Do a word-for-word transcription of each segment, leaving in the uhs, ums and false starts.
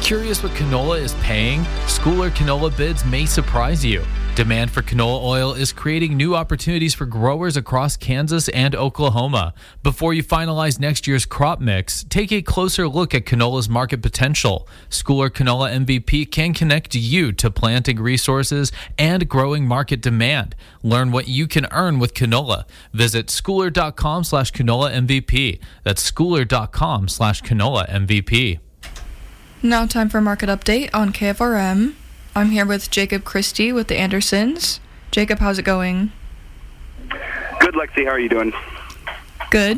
Curious what canola is paying? Schooler canola bids may surprise you. Demand for canola oil is creating new opportunities for growers across Kansas and Oklahoma. Before you finalize next year's crop mix, take a closer look at canola's market potential. Schooler Canola M V P can connect you to planting resources and growing market demand. Learn what you can earn with canola. Visit schooler.com slash canola MVP. That's schooler.com slash canola MVP. Now time for market update on K F R M. I'm here with Jacob Christie with the Andersons. Jacob, how's it going? Good, Lexi. How are you doing? Good.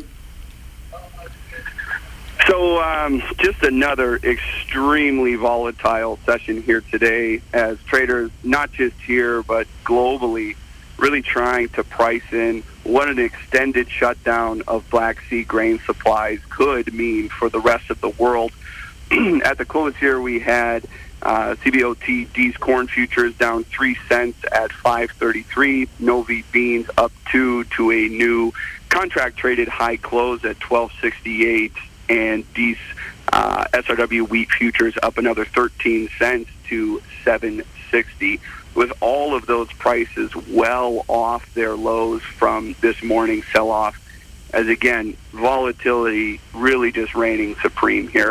So um, just another extremely volatile session here today as traders, not just here, but globally, really trying to price in what an extended shutdown of Black Sea grain supplies could mean for the rest of the world. At the close here, we had uh, C B O T D's corn futures down three cents at five thirty-three. Novi beans up two to a new contract traded high close at twelve sixty-eight, and D's uh, S R W wheat futures up another thirteen cents to seven sixty. With all of those prices well off their lows from this morning's sell-off, as again, volatility really just reigning supreme here.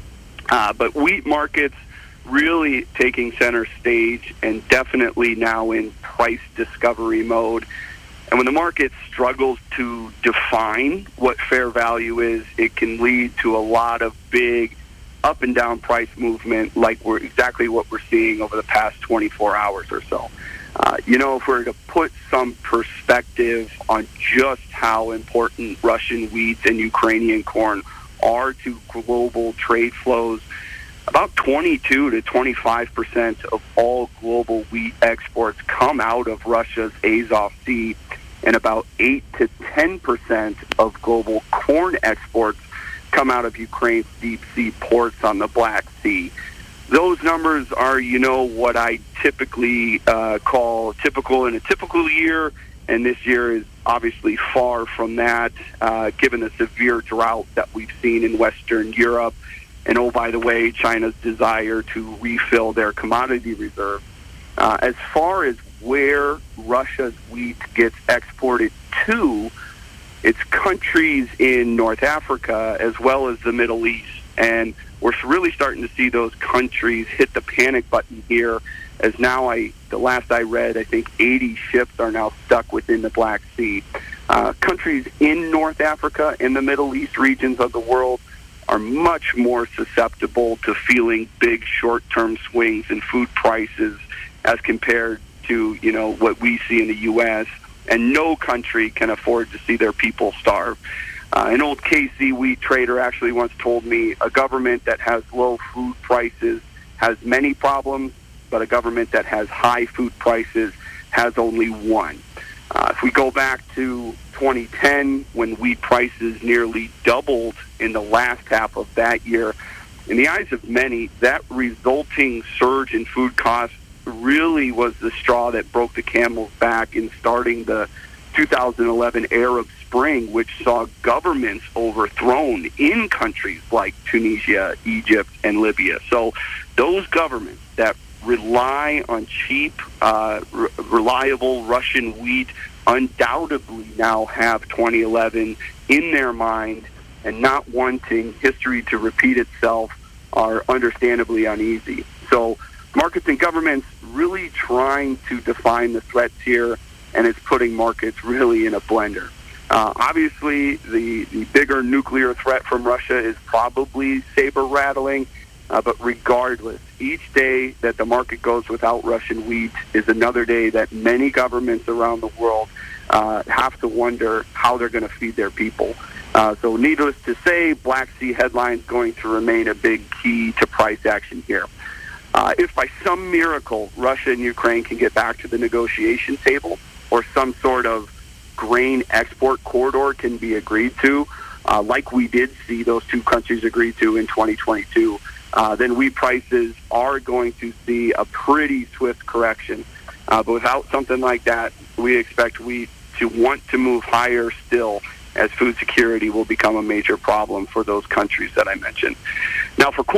Uh, but wheat markets really taking center stage and definitely now in price discovery mode. And when the market struggles to define what fair value is, it can lead to a lot of big up and down price movement, like we're exactly what we're seeing over the past twenty-four hours or so. Uh, you know, if we're to put some perspective on just how important Russian wheat and Ukrainian corn are to global trade flows, about twenty-two to twenty-five percent of all global wheat exports come out of Russia's Azov Sea, and about eight to ten percent of global corn exports come out of Ukraine's deep sea ports on the Black Sea. Those numbers are, you know, what I typically uh, call typical in a typical year, and this year is obviously far from that, uh, given the severe drought that we've seen in Western Europe. And, oh, by the way, China's desire to refill their commodity reserve. Uh, as far as where Russia's wheat gets exported to, it's countries in North Africa as well as the Middle East. And we're really starting to see those countries hit the panic button here, as now, I the last I read, I think eighty ships are now stuck within the Black Sea. Uh, countries in North Africa and the Middle East regions of the world are much more susceptible to feeling big short-term swings in food prices as compared to, you know, what we see in the U S, and no country can afford to see their people starve. Uh, an old K C wheat trader actually once told me a government that has low food prices has many problems, but a government that has high food prices has only one. Uh, if we go back to twenty ten, when wheat prices nearly doubled in the last half of that year, in the eyes of many, that resulting surge in food costs really was the straw that broke the camel's back in starting the two thousand eleven Arab Spring, which saw governments overthrown in countries like Tunisia, Egypt, and Libya. So those governments that rely on cheap, uh, re- reliable Russian wheat undoubtedly now have twenty eleven in their mind, and not wanting history to repeat itself are understandably uneasy. So markets and governments really trying to define the threats here, and it's putting markets really in a blender. Uh, obviously, the, the bigger nuclear threat from Russia is probably saber-rattling, uh, but regardless, each day that the market goes without Russian wheat is another day that many governments around the world uh, have to wonder how they're going to feed their people. Uh, so needless to say, Black Sea headlines going to remain a big key to price action here. Uh, if by some miracle Russia and Ukraine can get back to the negotiation table, or some sort of grain export corridor can be agreed to, uh, like we did see those two countries agree to in twenty twenty-two, uh, then wheat prices are going to see a pretty swift correction. Uh, but without something like that, we expect wheat to want to move higher still, as food security will become a major problem for those countries that I mentioned. Now, for corn,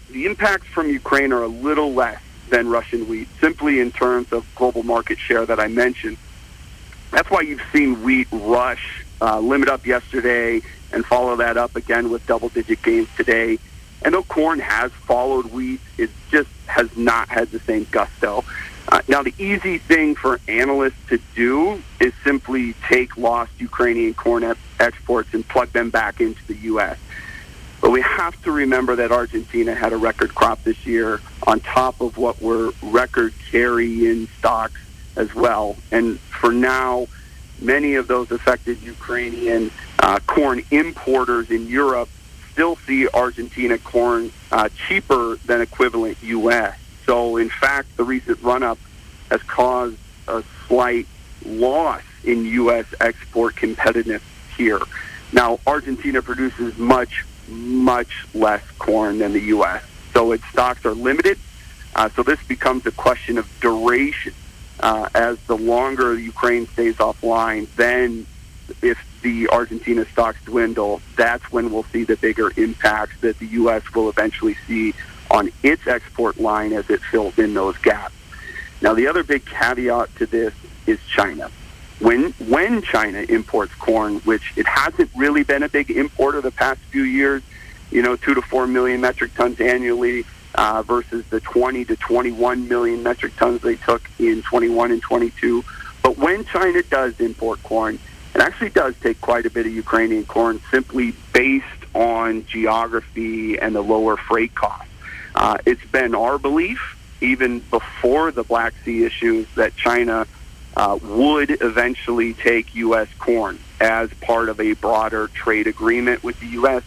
the impacts from Ukraine are a little less than Russian wheat, simply in terms of global market share that I mentioned. That's why you've seen wheat rush, uh, limit up yesterday, and follow that up again with double-digit gains today. And though corn has followed wheat, it just has not had the same gusto. Uh, now, the easy thing for analysts to do is simply take lost Ukrainian corn e- exports and plug them back into the U S. But we have to remember that Argentina had a record crop this year on top of what were record carry-in stocks as well. And for now, many of those affected Ukrainian uh, corn importers in Europe still see Argentina corn uh, cheaper than equivalent U S. So, in fact, the recent run-up has caused a slight loss in U S export competitiveness here. Now, Argentina produces much, much less corn than the U S, so its stocks are limited. Uh, so this becomes a question of duration. Uh, as the longer Ukraine stays offline, then if the Argentina stocks dwindle, that's when we'll see the bigger impacts that the U S will eventually see on its export line as it fills in those gaps. Now, the other big caveat to this is China. When when China imports corn, which it hasn't really been a big importer the past few years, you know, two to four million metric tons annually uh, versus the twenty to twenty-one million metric tons they took in twenty-one and twenty-two. But when China does import corn, it actually does take quite a bit of Ukrainian corn simply based on geography and the lower freight costs. Uh, it's been our belief, even before the Black Sea issues, that China uh, would eventually take U S corn as part of a broader trade agreement with the U S.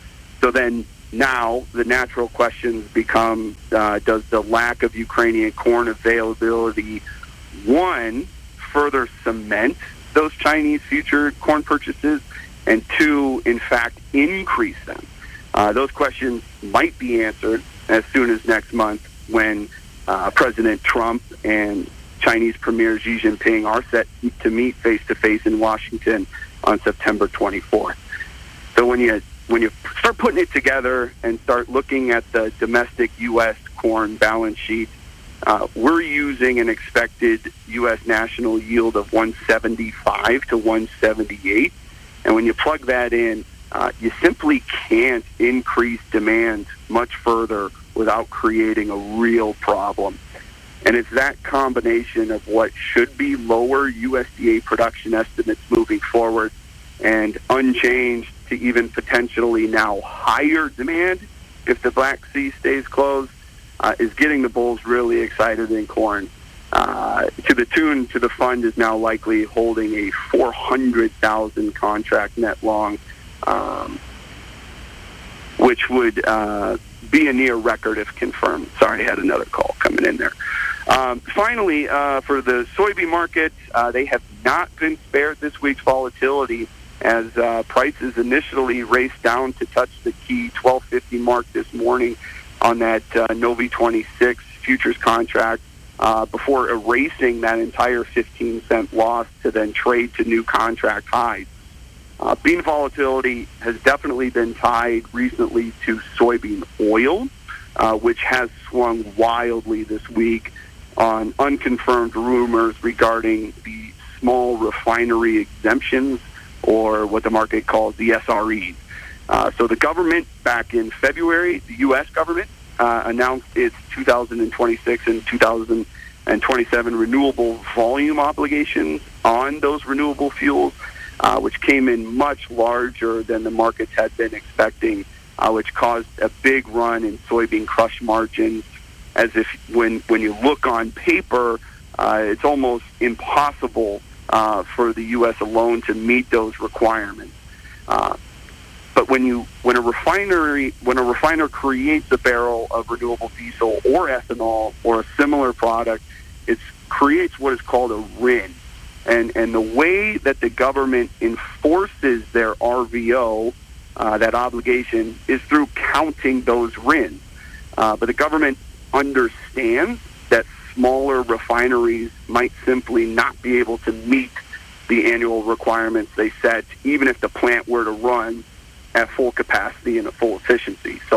So then now the natural questions become, uh, does the lack of Ukrainian corn availability, one, further cement those Chinese future corn purchases, and two, in fact, increase them? Uh, those questions might be answered as soon as next month when uh, President Trump and Chinese Premier Xi Jinping are set to meet face-to-face in Washington on September twenty-fourth. So when you when you start putting it together and start looking at the domestic U S corn balance sheet, uh, we're using an expected U S national yield of one seventy-five to one seventy-eight. And when you plug that in, uh, you simply can't increase demand much further without creating a real problem. And it's that combination of what should be lower U S D A production estimates moving forward and unchanged to even potentially now higher demand if the Black Sea stays closed uh, is getting the bulls really excited in corn. Uh, to the tune to the fund is now likely holding a four hundred thousand contract net long, um, which would uh, be a near record if confirmed. Sorry, I had another call coming in there. Um, finally, uh, for the soybean market, uh, they have not been spared this week's volatility as uh, prices initially raced down to touch the key twelve fifty mark this morning on that uh, Novi twenty-six futures contract uh, before erasing that entire fifteen cent loss to then trade to new contract highs. Uh, bean volatility has definitely been tied recently to soybean oil, uh, which has swung wildly this week on unconfirmed rumors regarding the small refinery exemptions, or what the market calls the S R Es. Uh, so the government, back in February, the U S government, uh, announced its two thousand twenty-six and two thousand twenty-seven renewable volume obligations on those renewable fuels, uh, which came in much larger than the markets had been expecting, uh, which caused a big run in soybean crush margins, as if when, when you look on paper, uh, it's almost impossible uh, for the U S alone to meet those requirements. Uh, but when you when a refinery when a refiner creates a barrel of renewable diesel or ethanol or a similar product, it creates what is called a R I N. And and the way that the government enforces their R V O, uh, that obligation, is through counting those R I Ns. Uh, but the government understands that smaller refineries might simply not be able to meet the annual requirements they set, even if the plant were to run at full capacity and at full efficiency. So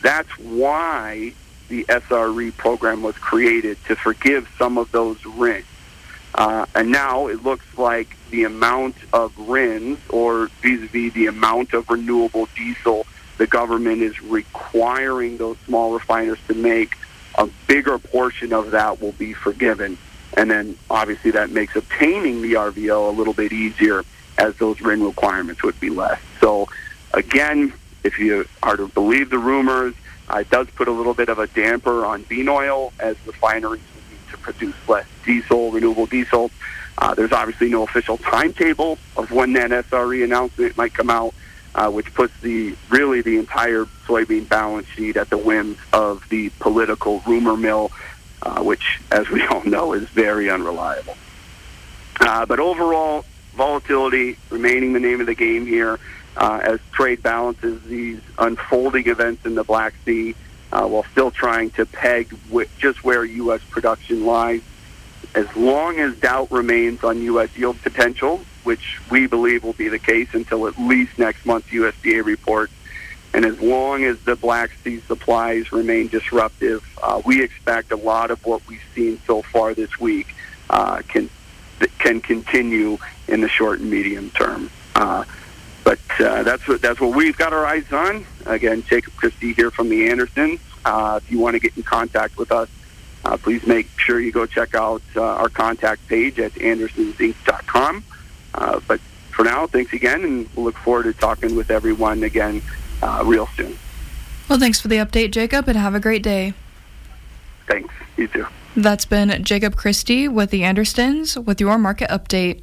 That's why the S R E program was created, to forgive some of those R I Ns. Uh, and now it looks like the amount of R I Ns, or vis-a-vis the amount of renewable diesel the government is requiring those small refiners to make, a bigger portion of that will be forgiven. And then obviously that makes obtaining the R V O a little bit easier, as those R I N requirements would be less. So again, if you are to believe the rumors, uh, it does put a little bit of a damper on bean oil, as refineries need to produce less diesel, renewable diesel. Uh, there's obviously no official timetable of when that S R E announcement might come out, uh, which puts the really the entire soybean balance sheet at the whims of the political rumor mill, uh, which, as we all know, is very unreliable. Uh, but overall, volatility remaining the name of the game here, uh, as trade balances these unfolding events in the Black Sea, uh, while still trying to peg w- just where U S production lies. As long as doubt remains on U S yield potential, which we believe will be the case until at least next month's U S D A report, and as long as the Black Sea supplies remain disruptive, uh, we expect a lot of what we've seen so far this week uh, can can continue in the short and medium term. Uh, but uh, that's what that's what we've got our eyes on. Again, Jacob Christie here from the Andersons. Uh, if you want to get in contact with us, uh, please make sure you go check out uh, our contact page at andersons inc dot com. Uh, but for now, thanks again, and we'll look forward to talking with everyone again uh, real soon. Well, thanks for the update, Jacob, and have a great day. Thanks. You too. That's been Jacob Christie with the Andersons with your market update.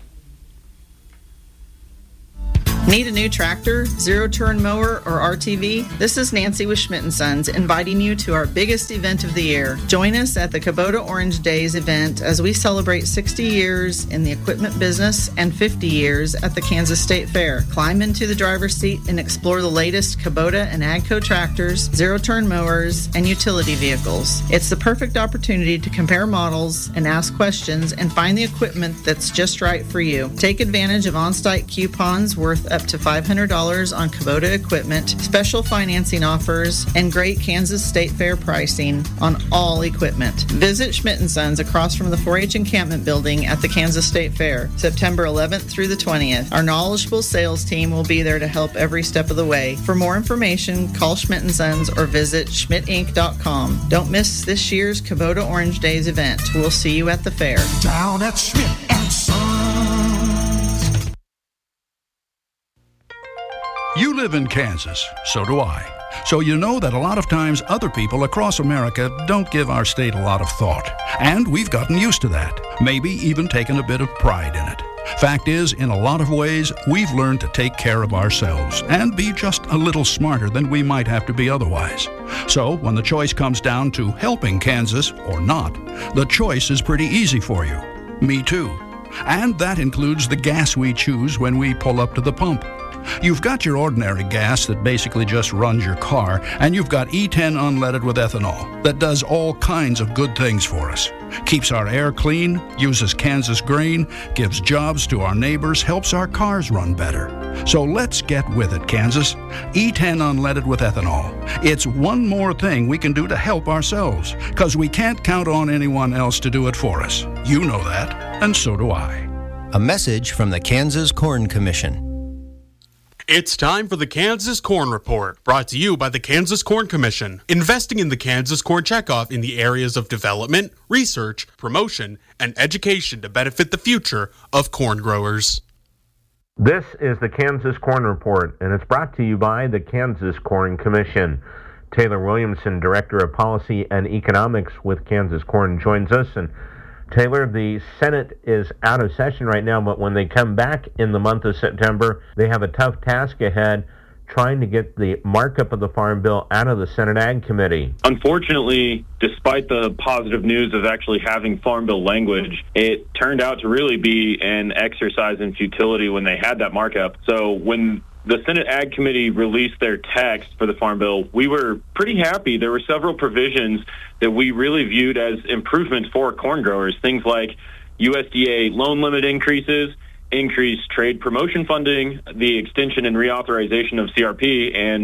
Need a new tractor, zero-turn mower, or R T V? This is Nancy with Schmidt and Sons, inviting you to our biggest event of the year. Join us at the Kubota Orange Days event as we celebrate sixty years in the equipment business and fifty years at the Kansas State Fair. Climb into the driver's seat and explore the latest Kubota and AGCO tractors, zero-turn mowers, and utility vehicles. It's the perfect opportunity to compare models and ask questions and find the equipment that's just right for you. Take advantage of on-site coupons worth up to five hundred dollars on Kubota equipment, special financing offers, and great Kansas State Fair pricing on all equipment. Visit Schmidt and Sons across from the four H encampment building at the Kansas State Fair, September eleventh through the twentieth. Our knowledgeable sales team will be there to help every step of the way. For more information, call Schmidt and Sons or visit schmidt inc dot com. Don't miss this year's Kubota Orange Days event. We'll see you at the fair. Down at Schmidt and Sons. You live in Kansas, so do I. So you know that a lot of times other people across America don't give our state a lot of thought. And we've gotten used to that, maybe even taken a bit of pride in it. Fact is, in a lot of ways, we've learned to take care of ourselves and be just a little smarter than we might have to be otherwise. So when the choice comes down to helping Kansas or not, the choice is pretty easy for you. Me too. And that includes the gas we choose when we pull up to the pump. You've got your ordinary gas that basically just runs your car, and you've got E ten unleaded with ethanol that does all kinds of good things for us. Keeps our air clean, uses Kansas grain, gives jobs to our neighbors, helps our cars run better. So let's get with it, Kansas. E ten unleaded with ethanol. It's one more thing we can do to help ourselves, because we can't count on anyone else to do it for us. You know that, and so do I. A message from the Kansas Corn Commission. It's time for the Kansas Corn Report, brought to you by the Kansas Corn Commission, investing in the Kansas Corn Checkoff in the areas of development, research, promotion, and education to benefit the future of corn growers. This is the Kansas Corn Report, and it's brought to you by the Kansas Corn Commission. Taylor Williamson, Director of Policy and Economics with Kansas Corn, joins us. And Taylor, the Senate is out of session right now, but when they come back in the month of September, they have a tough task ahead trying to get the markup of the Farm Bill out of the Senate Ag Committee. Unfortunately, despite the positive news of actually having Farm Bill language, it turned out to really be an exercise in futility when they had that markup. So when the Senate Ag Committee released their text for the Farm Bill, we were pretty happy. There were several provisions that we really viewed as improvements for corn growers, things like U S D A loan limit increases, increased trade promotion funding, the extension and reauthorization of C R P, and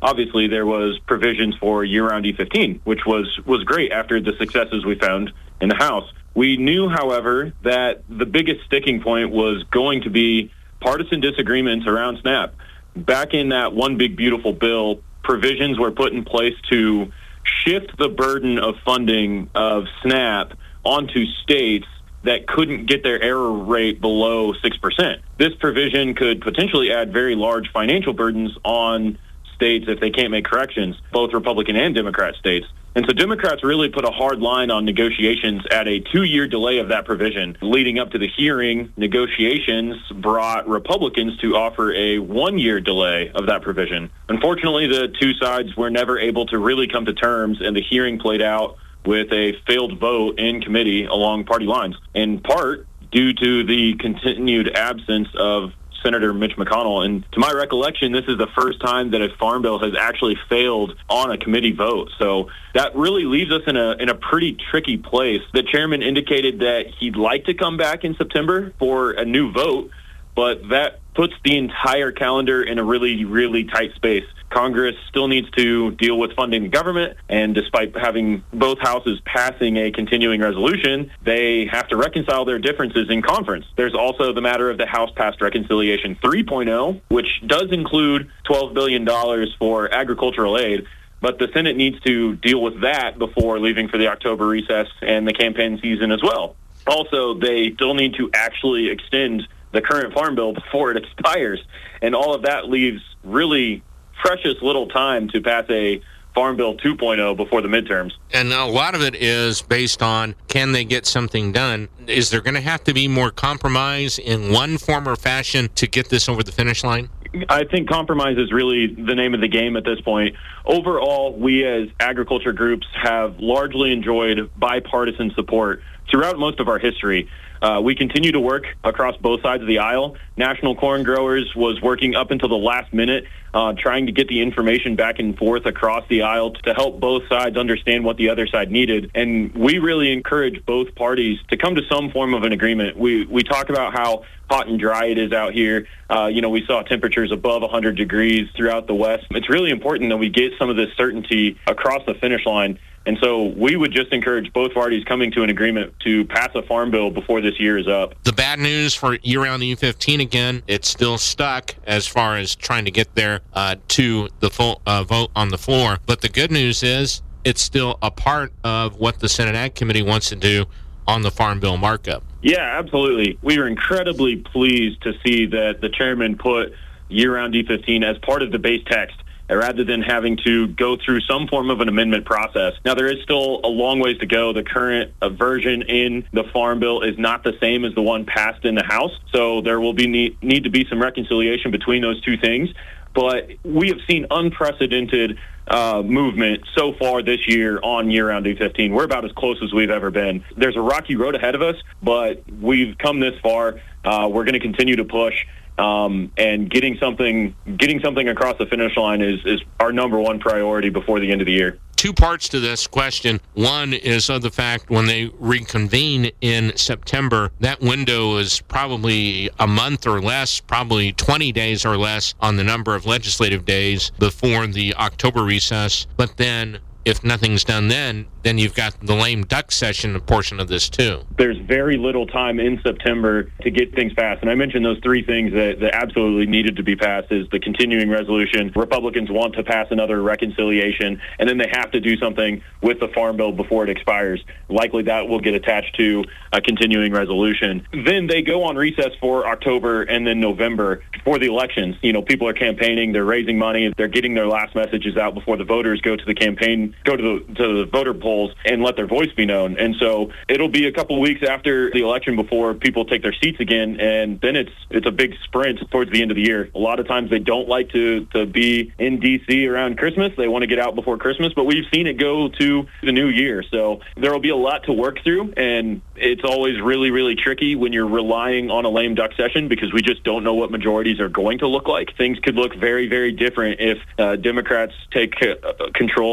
obviously there was provisions for year-round E fifteen, which was, was great after the successes we found in the House. We knew, however, that the biggest sticking point was going to be partisan disagreements around SNAP. Back in that one big beautiful bill, provisions were put in place to shift the burden of funding of SNAP onto states that couldn't get their error rate below six percent. This provision could potentially add very large financial burdens on states if they can't make corrections, both Republican and Democrat states. And so Democrats really put a hard line on negotiations at a two-year delay of that provision. Leading up to the hearing, negotiations brought Republicans to offer a one-year delay of that provision. Unfortunately, the two sides were never able to really come to terms, and the hearing played out with a failed vote in committee along party lines, in part due to the continued absence of Senator Mitch McConnell. And to my recollection, this is the first time that a farm bill has actually failed on a committee vote. So that really leaves us in a in a pretty tricky place. The chairman indicated that he'd like to come back in September for a new vote, but that puts the entire calendar in a really, really tight space. Congress still needs to deal with funding the government, and despite having both houses passing a continuing resolution, they have to reconcile their differences in conference. There's also the matter of the House passed Reconciliation three point oh, which does include twelve billion dollars for agricultural aid, but the Senate needs to deal with that before leaving for the October recess and the campaign season as well. Also, they still need to actually extend the current farm bill before it expires, and all of that leaves really precious little time to pass a Farm Bill two point oh before the midterms. And a lot of it is based on, can they get something done? Is there going to have to be more compromise in one form or fashion to get this over the finish line? I think compromise is really the name of the game at this point. Overall, we as agriculture groups have largely enjoyed bipartisan support throughout most of our history. Uh, we continue to work across both sides of the aisle. National Corn Growers was working up until the last minute, uh, trying to get the information back and forth across the aisle to help both sides understand what the other side needed. And we really encourage both parties to come to some form of an agreement. We we talk about how hot and dry it is out here. Uh, you know, we saw temperatures above one hundred degrees throughout the West. It's really important that we get some of this certainty across the finish line. And so we would just encourage both parties coming to an agreement to pass a farm bill before this year is up. The bad news for year-round E fifteen, again, it's still stuck as far as trying to get there uh, to the full uh, vote on the floor. But the good news is it's still a part of what the Senate Ag Committee wants to do on the farm bill markup. Yeah, absolutely. We are incredibly pleased to see that the chairman put year-round E fifteen as part of the base text, rather than having to go through some form of an amendment process. Now, there is still a long ways to go. The current uh, version in the Farm Bill is not the same as the one passed in the House, so there will be need, need to be some reconciliation between those two things. But we have seen unprecedented uh, movement so far this year on year-round E fifteen. We're about as close as we've ever been. There's a rocky road ahead of us, but we've come this far. Uh, we're going to continue to push. Um, and getting something getting something across the finish line is, is our number one priority before the end of the year. Two parts to this question. One is of the fact when they reconvene in September, that window is probably a month or less, probably twenty days or less on the number of legislative days before the October recess. But then if nothing's done then, then you've got the lame duck session portion of this too. There's very little time in September to get things passed. And I mentioned those three things that, that absolutely needed to be passed is the continuing resolution. Republicans want to pass another reconciliation, and then they have to do something with the Farm Bill before it expires. Likely that will get attached to a continuing resolution. Then they go on recess for October and then November for the elections. You know, people are campaigning, they're raising money, they're getting their last messages out before the voters go to the campaign, go to the, to the voter polls and let their voice be known. And so it'll be a couple of weeks after the election before people take their seats again, and then it's it's a big sprint towards the end of the year. A lot of times they don't like to, to be in D C around Christmas. They want to get out before Christmas, but we've seen it go to the new year. So there will be a lot to work through, and it's always really, really tricky when you're relying on a lame duck session because we just don't know what majorities are going to look like. Things could look very, very different if uh, Democrats take uh, control of both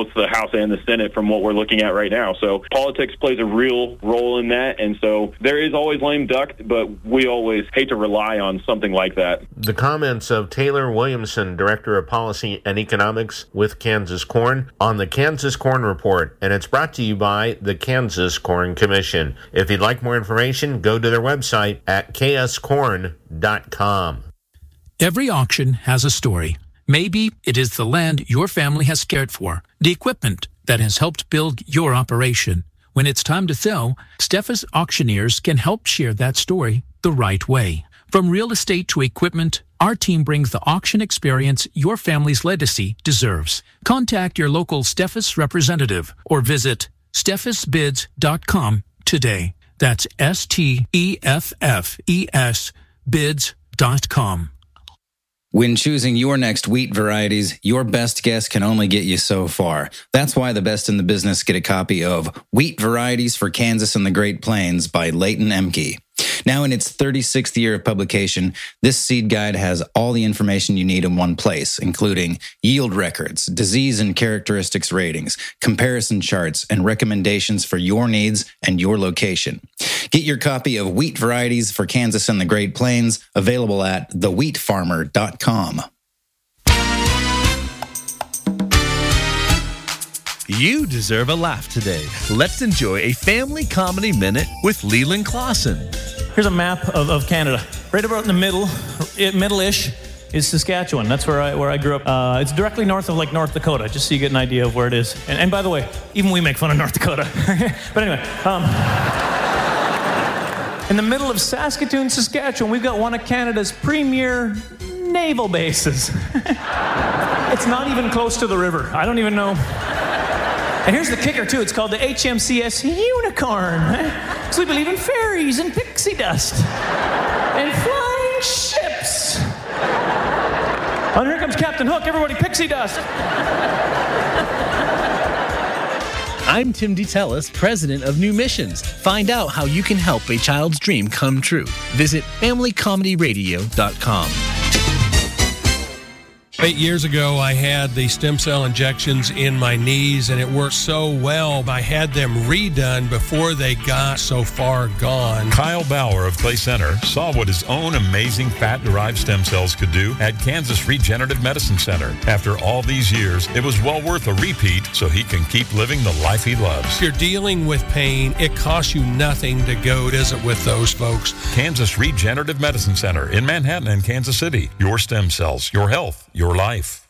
both the House and the Senate from what we're looking at right now. So politics plays a real role in that, and so there is always lame duck, but we always hate to rely on something like that. The comments of Taylor Williamson, Director of Policy and Economics with Kansas Corn, on the Kansas Corn Report, and it's brought to you by the Kansas Corn Commission. If you'd like more information, go to their website at k s corn dot com. Every auction has a story. Maybe it is the land your family has cared for, the equipment that has helped build your operation. When it's time to sell, Steffes Auctioneers can help share that story the right way. From real estate to equipment, our team brings the auction experience your family's legacy deserves. Contact your local Steffes representative or visit steffes bids dot com today. That's S T E F F E S bids dot com. When choosing your next wheat varieties, your best guess can only get you so far. That's why the best in the business get a copy of Wheat Varieties for Kansas and the Great Plains by Leighton Emke. Now in its thirty-sixth year of publication, this seed guide has all the information you need in one place, including yield records, disease and characteristics ratings, comparison charts, and recommendations for your needs and your location. Get your copy of Wheat Varieties for Kansas and the Great Plains, available at the wheat farmer dot com. You deserve a laugh today. Let's enjoy a family comedy minute with Leland Clausen. Here's a map of, of Canada. Right about in the middle, middle-ish, is Saskatchewan. That's where I where I grew up. Uh, it's directly north of like North Dakota, just so you get an idea of where it is. And, and by the way, even we make fun of North Dakota. But anyway, um, in the middle of Saskatoon, Saskatchewan, we've got one of Canada's premier naval bases. It's not even close to the river. I don't even know. And here's the kicker, too. It's called the H M C S Unicorn. So we believe in fairies and pixie dust and flying ships. Oh, and here comes Captain Hook. Everybody, pixie dust. I'm Tim DeTellis, president of New Missions. Find out how you can help a child's dream come true. Visit family comedy radio dot com. Eight years ago, I had the stem cell injections in my knees, and it worked so well. I had them redone before they got so far gone. Kyle Bauer of Clay Center saw what his own amazing fat-derived stem cells could do at Kansas Regenerative Medicine Center. After all these years, it was well worth a repeat so he can keep living the life he loves. If you're dealing with pain, it costs you nothing to go visit with those folks. Kansas Regenerative Medicine Center in Manhattan and Kansas City. Your stem cells, your health, your life.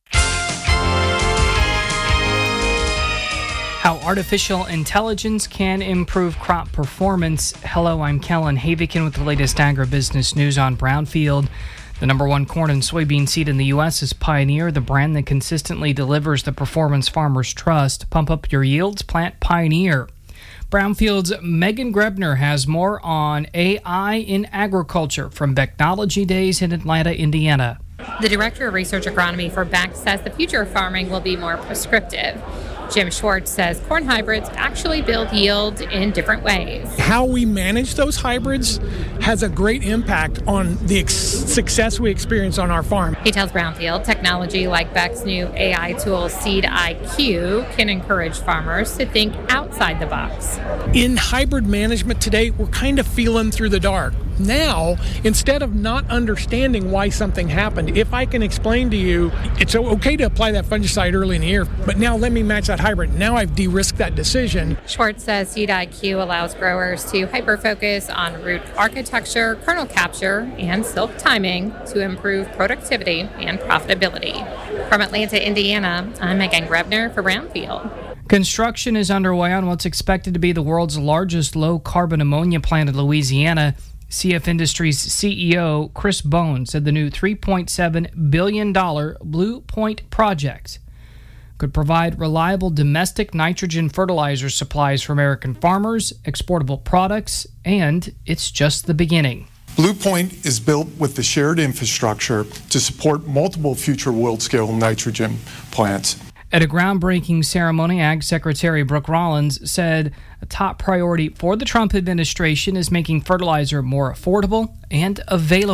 How artificial intelligence can improve crop performance. Hello, I'm Kellen Havikin with the latest agribusiness news on Brownfield. The number one corn and soybean seed in the U S is Pioneer, the brand that consistently delivers the performance farmers trust. Pump up your yields, plant Pioneer. Brownfield's Megan Grebner has more on A I in agriculture from Technology Days in Atlanta, Indiana. The Director of Research Agronomy for B A C says the future of farming will be more prescriptive. Jim Schwartz says corn hybrids actually build yield in different ways. How we manage those hybrids has a great impact on the ex- success we experience on our farm. He tells Brownfield technology like B A C's new A I tool Seed I Q can encourage farmers to think outside the box. In hybrid management today, we're kind of feeling through the dark. Now, instead of not understanding why something happened, if I can explain to you, it's okay to apply that fungicide early in the year, but now let me match that hybrid. Now I've de-risked that decision. Schwartz says Seed I Q allows growers to hyper-focus on root architecture, kernel capture, and silk timing to improve productivity and profitability. From Atlanta, Indiana, I'm Megan Grebner for Brownfield. Construction is underway on what's expected to be the world's largest low-carbon ammonia plant in Louisiana. C F Industries C E O Chris Bone said the new three point seven billion dollars Blue Point project could provide reliable domestic nitrogen fertilizer supplies for American farmers, exportable products, and it's just the beginning. Blue Point is built with the shared infrastructure to support multiple future world-scale nitrogen plants. At a groundbreaking ceremony, Ag Secretary Brooke Rollins said a top priority for the Trump administration is making fertilizer more affordable and available.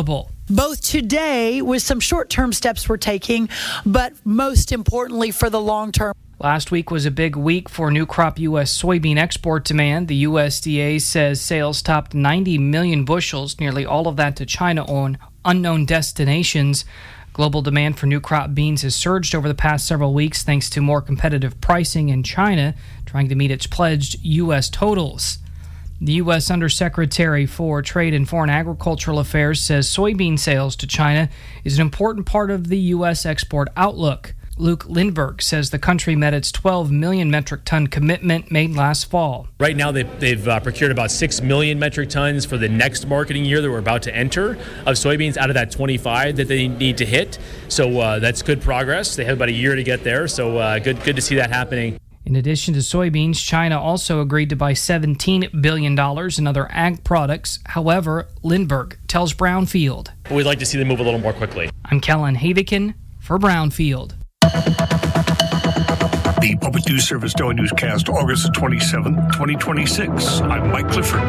both today with some short-term steps we're taking, but most importantly for the long term. Last week was a big week for new crop U S soybean export demand. The U S D A says sales topped ninety million bushels, nearly all of that to China on unknown destinations. Global demand for new crop beans has surged over the past several weeks thanks to more competitive pricing in China, trying to meet its pledged U S totals. The U S Undersecretary for Trade and Foreign Agricultural Affairs says soybean sales to China is an important part of the U S export outlook. Luke Lindberg says the country met its twelve million metric ton commitment made last fall. Right now, they've, they've uh, procured about six million metric tons for the next marketing year that we're about to enter of soybeans out of that twenty-five that they need to hit. So uh, that's good progress. They have about a year to get there, so uh, good, good to see that happening. In addition to soybeans, China also agreed to buy seventeen billion dollars in other ag products. However, Lindberg tells Brownfield. We'd like to see them move a little more quickly. I'm Kellen Havikin for Brownfield. The Public News Service Daily Newscast, August twenty-seventh, twenty twenty-six. I'm Mike Clifford.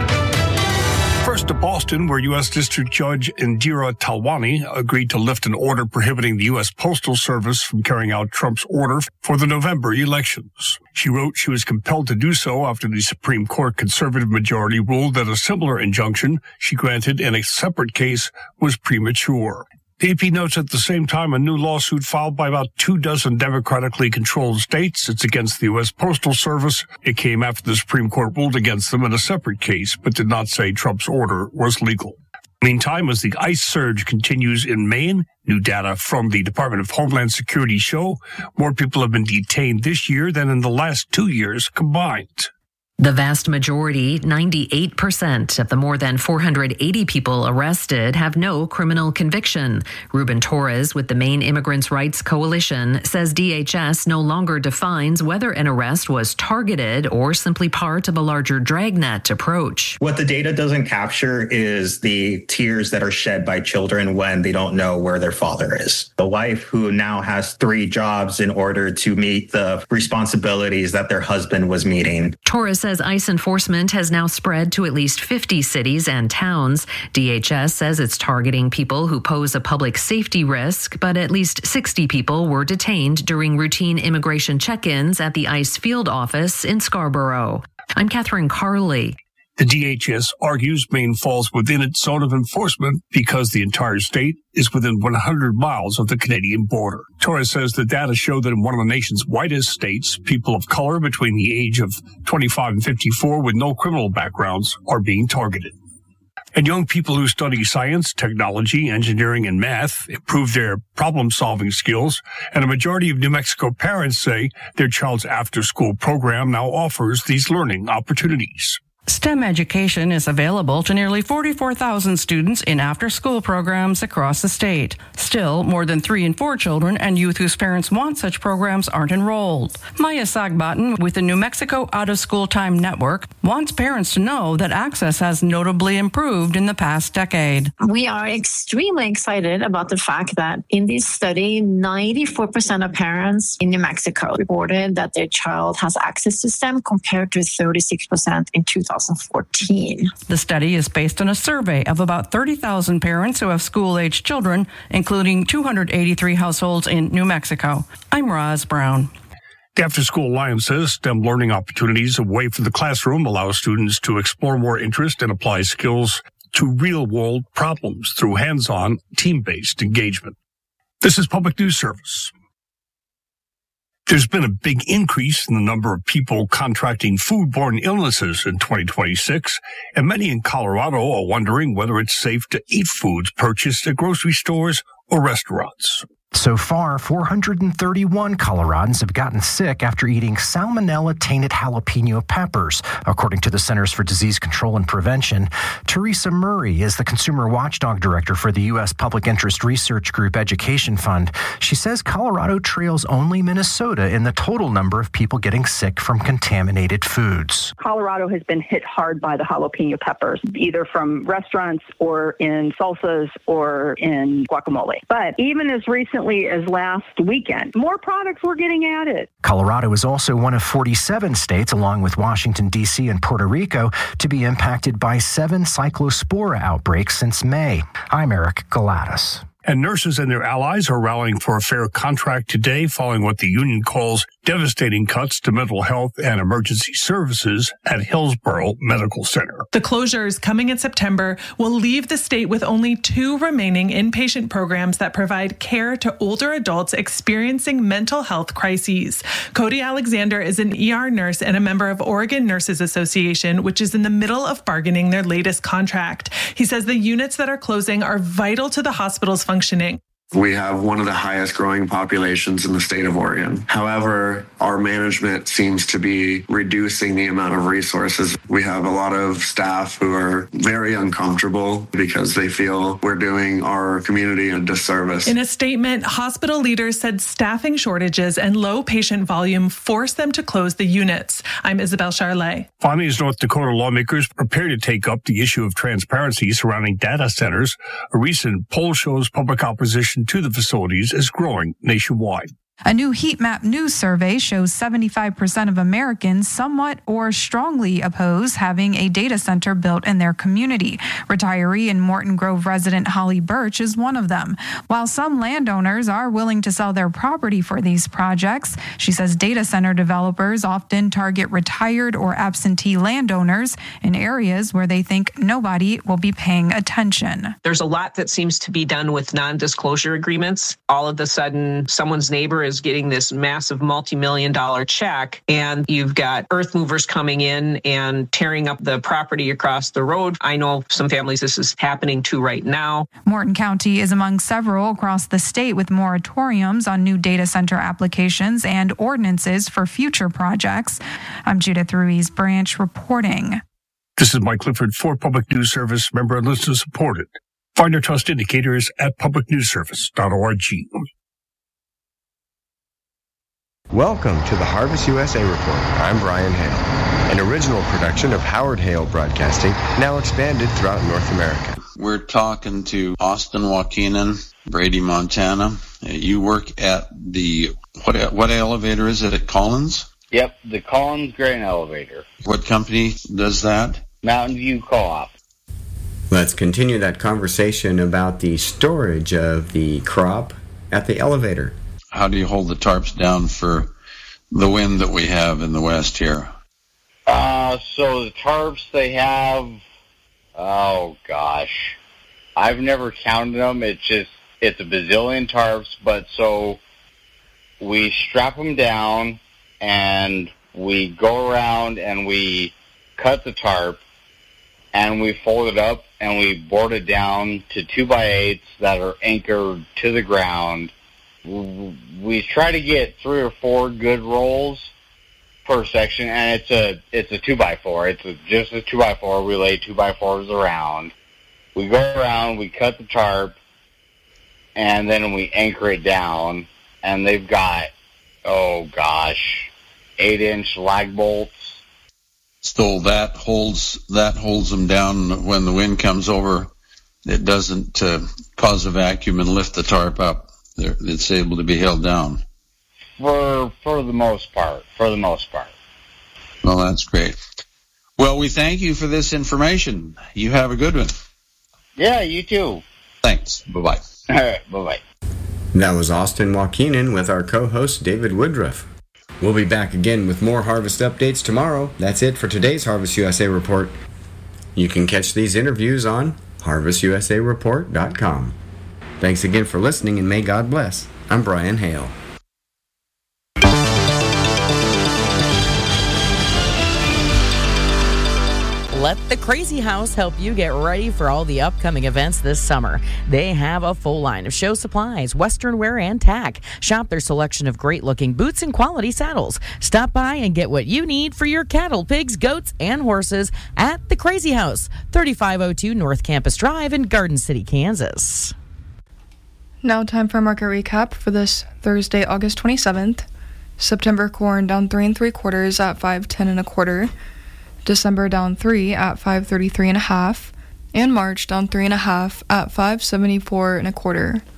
First to Boston, where U S District Judge Indira Talwani agreed to lift an order prohibiting the U S Postal Service from carrying out Trump's order for the November elections. She wrote she was compelled to do so after the Supreme Court conservative majority ruled that a similar injunction she granted in a separate case was premature. The A P notes at the same time a new lawsuit filed by about two dozen democratically controlled states. It's against the U S Postal Service. It came after the Supreme Court ruled against them in a separate case, but did not say Trump's order was legal. Meantime, as the ICE surge continues in Maine, new data from the Department of Homeland Security show more people have been detained this year than in the last two years combined. The vast majority, ninety-eight percent of the more than four hundred eighty people arrested have no criminal conviction. Ruben Torres with the Maine Immigrants' Rights Coalition says D H S no longer defines whether an arrest was targeted or simply part of a larger dragnet approach. What the data doesn't capture is the tears that are shed by children when they don't know where their father is. The wife who now has three jobs in order to meet the responsibilities that their husband was meeting. Torres says ICE enforcement has now spread to at least fifty cities and towns. D H S says it's targeting people who pose a public safety risk, but at least sixty people were detained during routine immigration check-ins at the ICE field office in Scarborough. I'm Catherine Carley. The D H S argues Maine falls within its zone of enforcement because the entire state is within one hundred miles of the Canadian border. Torres says the data show that in one of the nation's whitest states, people of color between the age of twenty-five and fifty-four with no criminal backgrounds are being targeted. And young people who study science, technology, engineering, and math improve their problem-solving skills, and a majority of New Mexico parents say their child's after-school program now offers these learning opportunities. STEM education is available to nearly forty-four thousand students in after-school programs across the state. Still, more than three in four children and youth whose parents want such programs aren't enrolled. Maya Sagbatten with the New Mexico Out-of-School Time Network wants parents to know that access has notably improved in the past decade. We are extremely excited about the fact that in this study, ninety-four percent of parents in New Mexico reported that their child has access to STEM compared to thirty-six percent in two thousand fourteen. The study is based on a survey of about thirty thousand parents who have school-aged children, including two hundred eighty-three households in New Mexico. I'm Roz Brown. The After School Alliance says STEM learning opportunities away from the classroom allow students to explore more interest and apply skills to real-world problems through hands-on, team-based engagement. This is Public News Service. There's been a big increase in the number of people contracting foodborne illnesses in twenty twenty-six, and many in Colorado are wondering whether it's safe to eat foods purchased at grocery stores or restaurants. So far, four hundred thirty-one Coloradans have gotten sick after eating salmonella-tainted jalapeno peppers, according to the Centers for Disease Control and Prevention. Teresa Murray is the Consumer Watchdog Director for the U S Public Interest Research Group Education Fund. She says Colorado trails only Minnesota in the total number of people getting sick from contaminated foods. Colorado has been hit hard by the jalapeno peppers, either from restaurants or in salsas or in guacamole. But even as recently recently as last weekend. More products were getting added. Colorado is also one of forty-seven states, along with Washington, D C and Puerto Rico, to be impacted by seven cyclospora outbreaks since May. I'm Eric Galatis. And nurses and their allies are rallying for a fair contract today following what the union calls devastating cuts to mental health and emergency services at Hillsborough Medical Center. The closures coming in September will leave the state with only two remaining inpatient programs that provide care to older adults experiencing mental health crises. Cody Alexander is an E R nurse and a member of Oregon Nurses Association, which is in the middle of bargaining their latest contract. He says the units that are closing are vital to the hospital's functioning. We have one of the highest growing populations in the state of Oregon. However, our management seems to be reducing the amount of resources. We have a lot of staff who are very uncomfortable because they feel we're doing our community a disservice. In a statement, hospital leaders said staffing shortages and low patient volume forced them to close the units. I'm Isabel Charlet. Finally, as North Dakota lawmakers prepare to take up the issue of transparency surrounding data centers, a recent poll shows public opposition to the facilities is growing nationwide. A new heat map news survey shows seventy-five percent of Americans somewhat or strongly oppose having a data center built in their community. Retiree and Morton Grove resident Holly Birch is one of them. While some landowners are willing to sell their property for these projects, she says data center developers often target retired or absentee landowners in areas where they think nobody will be paying attention. There's a lot that seems to be done with non-disclosure agreements. All of a sudden, someone's neighbor is getting this massive multi-million dollar check, and you've got earth movers coming in and tearing up the property across the road. I know some families this is happening to right now. Morton County is among several across the state with moratoriums on new data center applications and ordinances for future projects. I'm Judith Ruiz Branch reporting. This is Mike Clifford for Public News Service, member and listener supported. Find our trust indicators at public news service dot org. Welcome to the Harvest U S A Report. I'm Brian Hale, an original production of Howard Hale Broadcasting, now expanded throughout North America. We're talking to Austin Waukenan, Brady, Montana. You work at the, what what elevator is it at Collins? Yep, the Collins Grain Elevator. What company does that? Mountain View Co-op. Let's continue that conversation about the storage of the crop at the elevator. How do you hold the tarps down for the wind that we have in the west here? Uh, so the tarps they have, oh gosh, I've never counted them. It's just, it's a bazillion tarps, but so we strap them down and we go around and we cut the tarp and we fold it up and we board it down to two by eights that are anchored to the ground. We try to get three or four good rolls per section, and it's a it's a two by four. It's a, just a two by four. We lay two by fours around. We go around, we cut the tarp, and then we anchor it down. And they've got, oh gosh, eight inch lag bolts. So that holds that holds them down when the wind comes over. It doesn't uh, cause a vacuum and lift the tarp up. It's able to be held down. For for the most part. For the most part. Well, that's great. Well, we thank you for this information. You have a good one. Yeah, you too. Thanks. Bye-bye. All right, bye-bye. That was Austin Waukenan with our co-host David Woodruff. We'll be back again with more harvest updates tomorrow. That's it for today's Harvest U S A Report. You can catch these interviews on harvest u s a report dot com. Thanks again for listening, and may God bless. I'm Brian Hale. Let the Crazy House help you get ready for all the upcoming events this summer. They have a full line of show supplies, western wear, and tack. Shop their selection of great-looking boots and quality saddles. Stop by and get what you need for your cattle, pigs, goats, and horses at the Crazy House, thirty-five oh two North Campus Drive in Garden City, Kansas. Now time for a market recap for this Thursday, August twenty-seventh. September corn down three and three quarters at five ten and a quarter. December down three at five thirty-three and a half, and March down three and a half at five seventy-four and a quarter.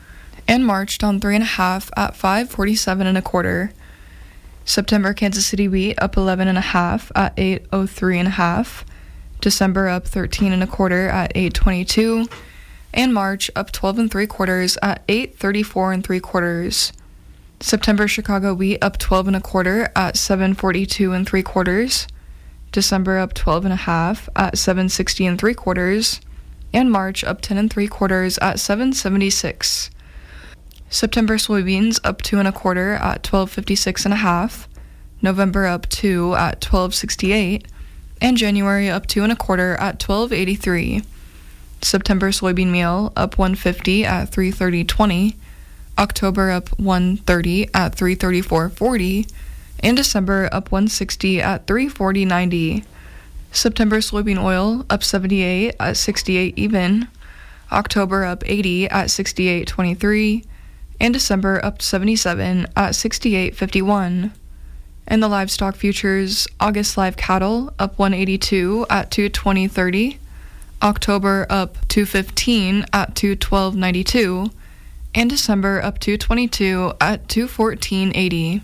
And March down three and a half at five forty-seven and a quarter. September Kansas City wheat up eleven and a half at eight oh three and a half. December up thirteen and a quarter at eight twenty-two. And March up twelve and three quarters at eight thirty-four and three quarters. September Chicago wheat up twelve and a quarter at seven forty-two and three quarters. December up twelve and a half at seven sixty and three quarters. And March up ten and three quarters at seven seventy-six. September soybeans up two and a quarter at twelve fifty-six and a half. November up two at twelve sixty-eight. And January up two and a quarter at twelve eighty-three. September soybean meal up one fifty at three thirty twenty. October up one thirty at three thirty-four forty. And December up one sixty at three forty ninety. September soybean oil up seventy-eight at sixty-eight even. October up eighty at sixty-eight twenty-three. And December up seventy-seven at sixty-eight fifty-one. And the livestock futures, August live cattle up one eighty-two at two twenty thirty. October up two fifteen at two twelve ninety-two. And December up two twenty-two at two fourteen eighty.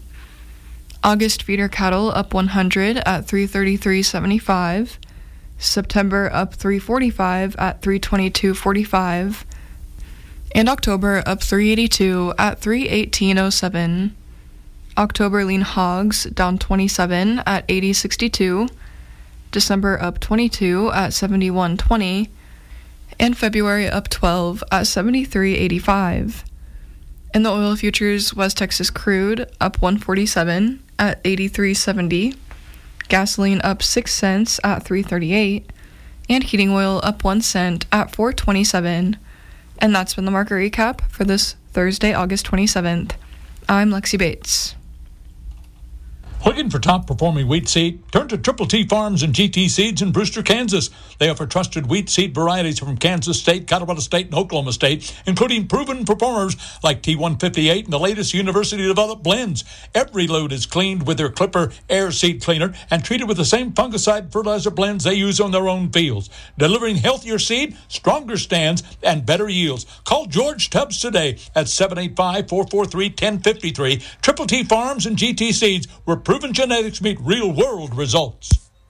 August feeder cattle up one hundred at three thirty-three seventy-five. September up three forty-five at three twenty-two forty-five. And October up three eighty-two at three eighteen oh seven. October lean hogs down twenty-seven at eighty sixty-two. December up twenty-two at seventy-one twenty. And February up twelve at seventy-three eighty-five. In the oil futures, West Texas crude up one forty-seven at eighty-three seventy. Gasoline up six cents at three thirty-eight. And heating oil up one cent at four twenty-seven. And that's been the market recap for this Thursday, August twenty-seventh. I'm Lexi Bates. Looking for top-performing wheat seed? Turn to Triple T Farms and G T Seeds in Brewster, Kansas. They offer trusted wheat seed varieties from Kansas State, Colorado State, and Oklahoma State, including proven performers like T one fifty-eight and the latest university-developed blends. Every load is cleaned with their Clipper Air Seed Cleaner and treated with the same fungicide fertilizer blends they use on their own fields, delivering healthier seed, stronger stands, and better yields. Call George Tubbs today at seven eight five, four four three, one zero five three. Triple T Farms and G T Seeds, where proven genetics meet real-world results.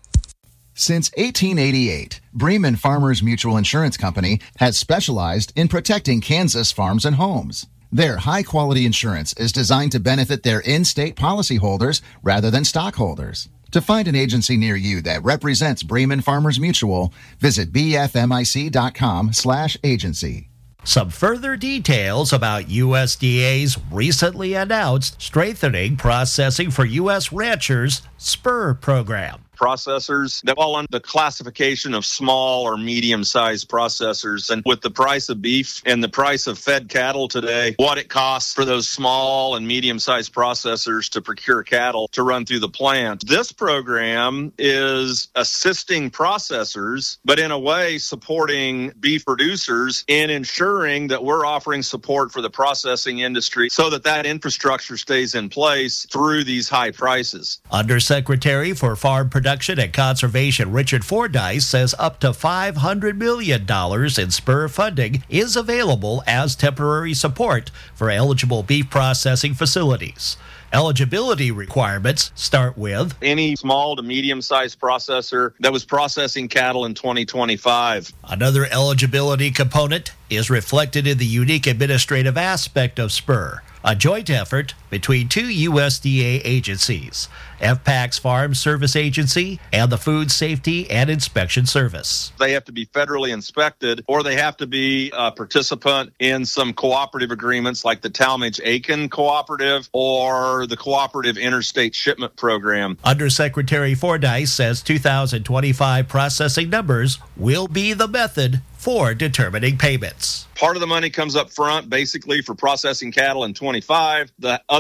Since eighteen eighty-eight, Bremen Farmers Mutual Insurance Company has specialized in protecting Kansas farms and homes. Their high-quality insurance is designed to benefit their in-state policyholders rather than stockholders. To find an agency near you that represents Bremen Farmers Mutual, visit b f m i c dot com slash agency. Some further details about U S D A's recently announced Strengthening Processing for U S Ranchers SPUR program. Processors that fall under the classification of small or medium-sized processors. And with the price of beef and the price of fed cattle today, what it costs for those small and medium-sized processors to procure cattle to run through the plant. This program is assisting processors, but in a way supporting beef producers in ensuring that we're offering support for the processing industry so that that infrastructure stays in place through these high prices. Undersecretary for Farm Production and Conservation Richard Fordyce says up to five hundred million dollars in SPUR funding is available as temporary support for eligible beef processing facilities. Eligibility requirements start with any small to medium-sized processor that was processing cattle in twenty twenty-five. Another eligibility component is reflected in the unique administrative aspect of SPUR, a joint effort between two U S D A agencies, F PAC's Farm Service Agency and the Food Safety and Inspection Service. They have to be federally inspected, or they have to be a participant in some cooperative agreements like the Talmadge-Aiken Cooperative or the Cooperative Interstate Shipment Program. Undersecretary Fordyce says two thousand twenty-five processing numbers will be the method for determining payments. Part of the money comes up front, basically for processing cattle in twenty-five. The other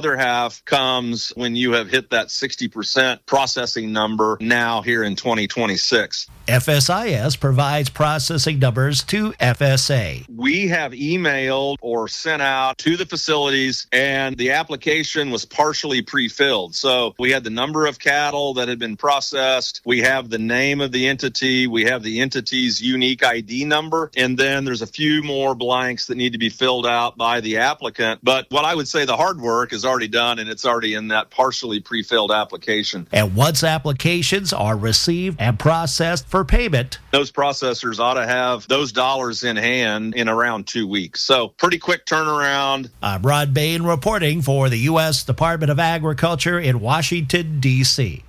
other half comes when you have hit that sixty percent processing number now here in twenty twenty-six. F S I S provides processing numbers to F S A. We have emailed or sent out to the facilities, and the application was partially pre-filled. So we had the number of cattle that had been processed. We have the name of the entity. We have the entity's unique I D number. And then there's a few more blanks that need to be filled out by the applicant. But what I would say the hard work is already done, and it's already in that partially pre-filled application. And once applications are received and processed for payment, those processors ought to have those dollars in hand in around two weeks. So pretty quick turnaround. I'm Rod Bain reporting for the U S Department of Agriculture in Washington, D C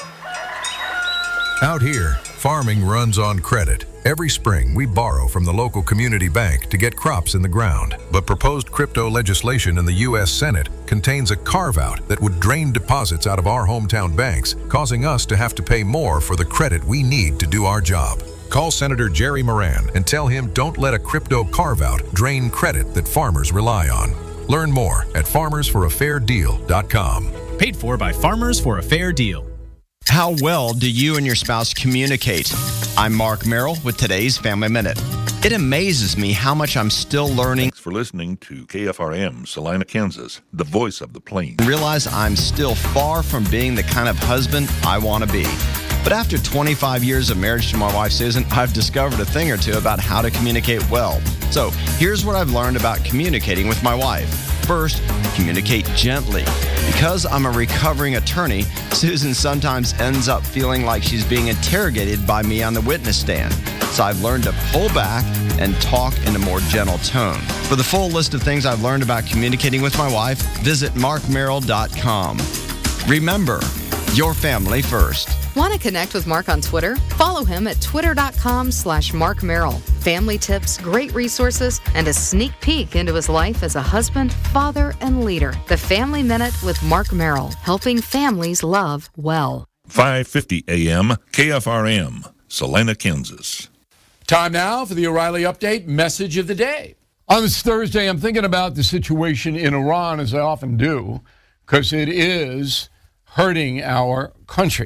Out here, farming runs on credit. Every spring, we borrow from the local community bank to get crops in the ground. But proposed crypto legislation in the U S Senate contains a carve-out that would drain deposits out of our hometown banks, causing us to have to pay more for the credit we need to do our job. Call Senator Jerry Moran and tell him don't let a crypto carve-out drain credit that farmers rely on. Learn more at farmers for a fair deal dot com. Paid for by Farmers for a Fair Deal. How well do you and your spouse communicate? I'm Mark Merrill with today's Family Minute. It amazes me how much I'm still learning. Thanks for listening to K F R M, Salina, Kansas, the voice of the plains. Realize I'm still far from being the kind of husband I want to be. But after twenty-five years of marriage to my wife, Susan, I've discovered a thing or two about how to communicate well. So here's what I've learned about communicating with my wife. First, communicate gently. Because I'm a recovering attorney, Susan sometimes ends up feeling like she's being interrogated by me on the witness stand. So I've learned to pull back and talk in a more gentle tone. For the full list of things I've learned about communicating with my wife, visit mark merrill dot com. Remember, your family first. Want to connect with Mark on Twitter? Follow him at twitter.com slash Mark Merrill. Family tips, great resources, and a sneak peek into his life as a husband, father, and leader. The Family Minute with Mark Merrill, helping families love well. five fifty A M, K F R M, Salina, Kansas. Time now for the O'Reilly Update Message of the Day. On this Thursday, I'm thinking about the situation in Iran, as I often do, because it is hurting our country.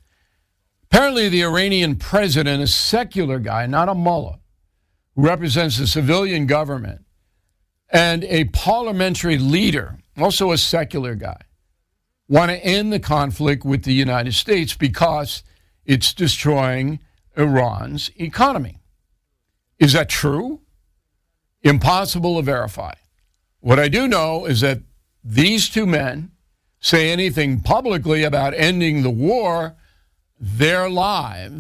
Apparently, the Iranian president, a secular guy, not a mullah, who represents the civilian government, and a parliamentary leader, also a secular guy, want to end the conflict with the United States because it's destroying Iran's economy. Is that true? Impossible to verify. What I do know is that these two men say anything publicly about ending the war, their lives